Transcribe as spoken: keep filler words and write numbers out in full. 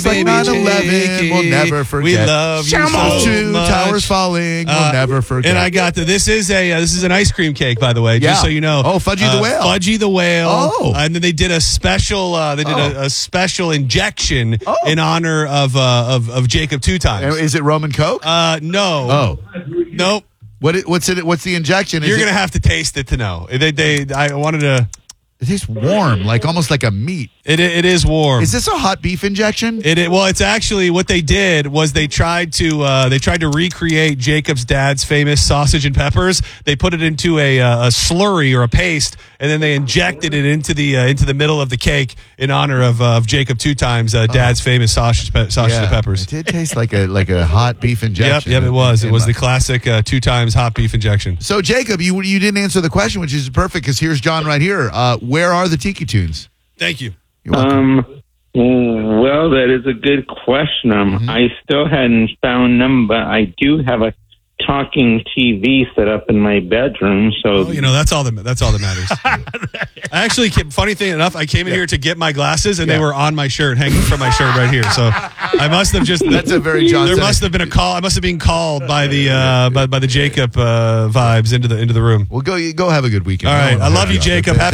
It's like nine eleven, we'll never forget. We love you so Two much. towers falling, we'll Uh, never forget. And I got the. This is a. Uh, this is an ice cream cake, by the way. Yeah. Just so you know. Oh, Fudgy the Uh, Whale. Fudgy the Whale. Oh. Uh, and then they did a special. Uh, they did Oh. a, a special injection Oh. in honor of uh, of of Jacob two times. Is it Roman Coke? Uh, no. oh, Nope. what? It, what's it? What's the injection? Is You're it, gonna have to taste it to know. They. They. I wanted to. It tastes warm, like almost like a meat. It. It is warm. Is this a hot beef injection? It, it well, it's actually what they did was they tried to uh, they tried to recreate Jacob's dad's famous sausage and peppers. They put it into a, uh, a slurry or a paste, and then they injected it into the uh, into the middle of the cake in honor of uh, of Jacob two times uh, dad's famous sausage pe- sausage and peppers. It did taste like a like a hot beef Yep, injection. yep, it was. It In was my- the classic uh, two times hot beef injection. So Jacob, you you didn't answer the question, which is perfect because here's John right here. Uh, where are the Tiki Tunes? Thank you. You're welcome. Um, well, that is a good question. Um, Mm-hmm. I still hadn't found them, but I do have a talking T V set up in my bedroom. So Well, you know, that's all that that's all that matters. I actually, came, funny thing enough, I came in here to get my glasses, and Yeah. they were on my shirt, hanging from my shirt right here. So I must have just. That's a very John There Cena- must have been a call. I must have been called by the uh, by, by the Jacob uh, vibes into the into the room. Well, go go have a good weekend. All right, No I one love will you, have Jacob. Have